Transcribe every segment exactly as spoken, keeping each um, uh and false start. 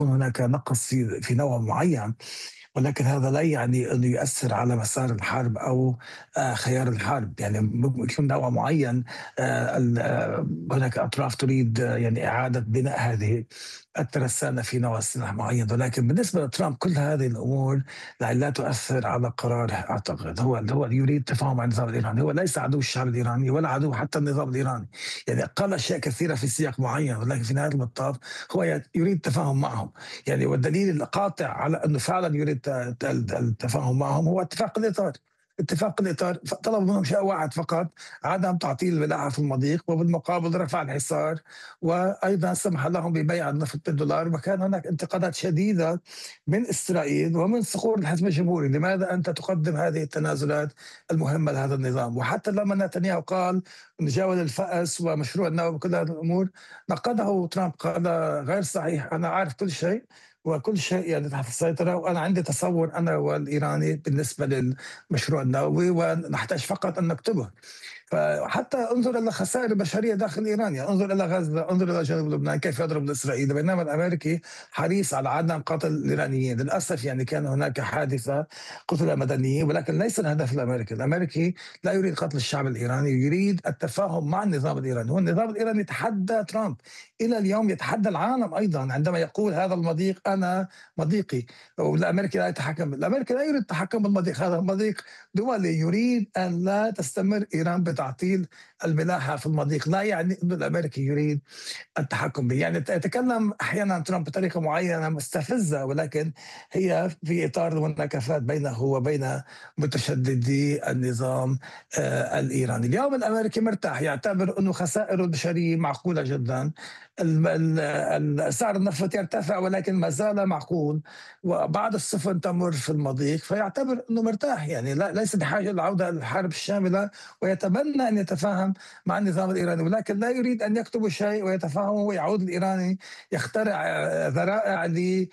هناك نقص في في نوع معين، ولكن هذا لا يعني أنه يؤثر على مسار الحرب أو آآ خيار الحرب. يعني ممكن يكون نوع معين، آآ ال آآ هناك أطراف تريد آه، يعني إعادة بناء هذه الترسانة في نوع سلاح معين، ولكن بالنسبة لترامب كل هذه الأمور لا لا تؤثر على قراره أعتقد. هو هو يريد التفاهم مع النظام الإيراني، هو ليس عدو الشعب الإيراني ولا عدو حتى النظام الإيراني. يعني قال أشياء كثيرة في سياق معين، ولكن في نهاية المطاف هو ي يريد التفاهم معهم. يعني والدليل القاطع على أنه فعلًا يريد الت ال التفاهم معهم هو اتفاق الإطار. اتفاق الإطار ف طلب منهم شيء واحد فقط: عدم تعطيل الولاعة في المضيق، وبالمقابل رفع الحصار، وأيضًا سمح لهم ببيع النفط بالدولار. وكان هناك انتقادات شديدة من إسرائيل ومن صقور الحزب الجمهوري: لماذا أنت تقدم هذه التنازلات المهمة لهذا النظام؟ وحتى لما نتنياهو قال نجاول الفأس ومشروع النووي وكل هذه الأمور، نقده ترامب، قال: غير صحيح، أنا عارف كل شيء وكل شيء يعني تحت السيطرة، وأنا عندي تصور أنا والإيراني بالنسبة للمشروع النووي، ونحتاج فقط أن نكتبه. فحتى انظر الى الخسائر البشريه داخل ايران، يعني انظر الى غزه، انظر الى جنوب لبنان كيف يضرب الاسرائيلي، بينما الامريكي حريص على عدم قتل الايرانيين. للاسف يعني كان هناك حادثه قتل مدنيين، ولكن ليس الهدف الامريكي. الامريكي لا يريد قتل الشعب الايراني، يريد التفاهم مع النظام الايراني. والنظام الايراني يتحدى ترامب الى اليوم، يتحدى العالم ايضا عندما يقول هذا المضيق انا مضيقي، والامريكي لا يتحكم. الامريكي لا يريد التحكم بالمضيق، هذا المضيق دولي. يريد ان لا تستمر ايران بتعطيل الملاحه في المضيق، لا يعني انه الامريكي يريد التحكم به. يعني يتكلم احيانا ترامب بطريقه معينه مستفزه، ولكن هي في اطار المناكفات بينه وبين متشددي النظام آه الايراني. اليوم الامريكي مرتاح، يعتبر انه خسائره البشريه معقوله جدا. ال- ال- ال- سعر النفط يرتفع ولكن ما زال معقول، وبعض السفن تمر في المضيق، فيعتبر انه مرتاح. يعني لا ليس بحاجه للعوده للحرب الشامله، ويتمنى ان يتفاهم مع النظام الايراني، ولكن لا يريد ان يكتب شيء ويتفاهم ويعود الايراني يخترع آه، ذرائع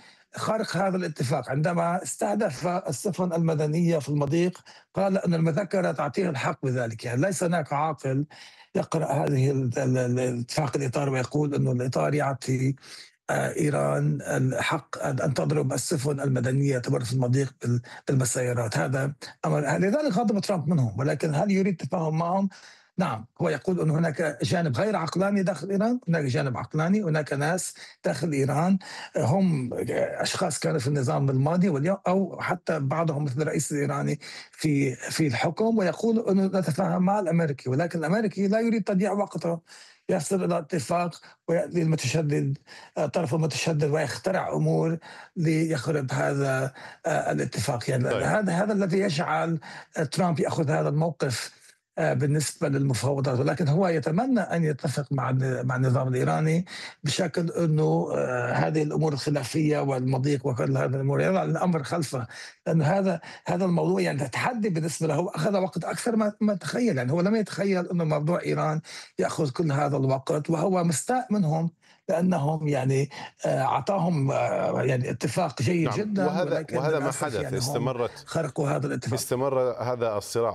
لخرق هذا الاتفاق. عندما استهدف السفن المدنيه في المضيق قال ان المذكره تعطيه الحق بذلك. يعني ليس هناك عاقل يقرا هذه ال- ال- ال- الاتفاق الاطار ويقول انه الاطار يعطي آه، ايران الحق ان أن تضرب السفن المدنيه تمر في المضيق بال- بالمسيرات. هذا امر لذلك غضب ترامب منهم. ولكن هل يريد التفاهم معهم؟ نعم. هو يقول أن هناك جانب غير عقلاني داخل إيران، هناك جانب عقلاني، هناك ناس داخل إيران هم أشخاص كانوا في النظام الماضي واليوم، أو حتى بعضهم مثل الرئيس الإيراني في في الحكم، ويقول أنه نتفاهم مع الأمريكي. ولكن الأمريكي لا يريد تضييع وقته، يصل إلى اتفاق ويأتي المتشدد طرف المتشدد ويخترع أمور ليخرب هذا آه، الاتفاق. يعني طيب. هذا هذا الذي يجعل ترامب يأخذ هذا الموقف آه، بالنسبة للمفاوضات. ولكن هو يتمنى أن يتفق مع مع النظام الإيراني بشكل أنه آه، هذه الأمور الخلافية والمضيق وكل هذه الأمور يضع الأمر خلفه. لأن هذا هذا الموضوع يعني تحدي بالنسبة له، أخذ وقت أكثر ما ما تخيل. يعني هو لم يتخيل أنه موضوع إيران يأخذ كل هذا الوقت، وهو مستاء منهم لأنهم يعني آه، أعطاهم آه، يعني اتفاق جيد نعم، جدا، وهذا ولكن وهذا ما للأسف حدث. يعني هم استمرت خرقوا هذا الاتفاق. استمر هذا الصراع.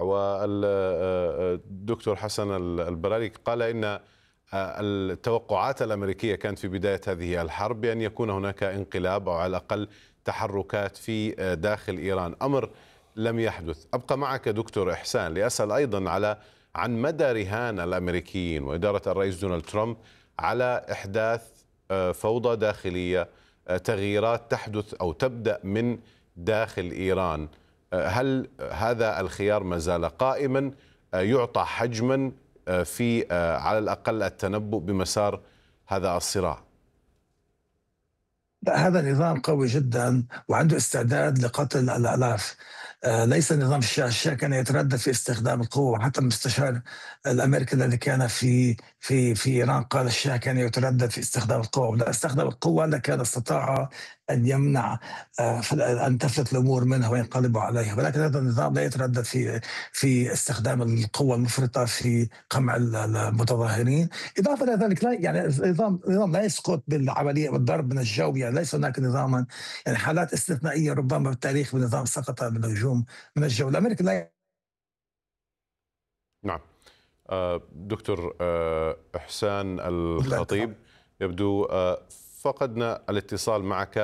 والدكتور حسن البراري قال إن التوقعات الأمريكية كانت في بداية هذه الحرب بأن يكون هناك انقلاب أو على الأقل تحركات في داخل إيران، أمر لم يحدث. أبقى معك دكتور إحسان لأسأل أيضا على عن مدى رهان الأمريكيين وإدارة الرئيس دونالد ترامب على إحداث فوضى داخلية، تغييرات تحدث أو تبدأ من داخل إيران. هل هذا الخيار ما زال قائما، يعطى حجما في على الأقل التنبؤ بمسار هذا الصراع؟ لا، هذا نظام قوي جدا وعنده استعداد لقتل الآلاف. آه، ليس نظام الشاه. الشاه كان يتردد في استخدام القوة، حتى المستشار الأمريكي الذي كان في في في إيران قال الشاه كان يتردد في استخدام القوة، ولا استخدم القوة لكان استطاع أن يمنع آه، أن تفلت الأمور منه وينقلبوا عليها. ولكن هذا النظام لا يتردد في في استخدام القوة المفرطة في قمع المتظاهرين. إضافة إلى ذلك لا يعني النظام النظام لا يسقط بالعملية بالضرب من الجو. يعني ليس هناك نظاما، يعني حالات استثنائية ربما بالتاريخ بالنظام سقط من الهجوم من الجو. الأمريكي لا. نعم. دكتور إحسان لا. الخطيب، يبدو فقدنا الاتصال معك.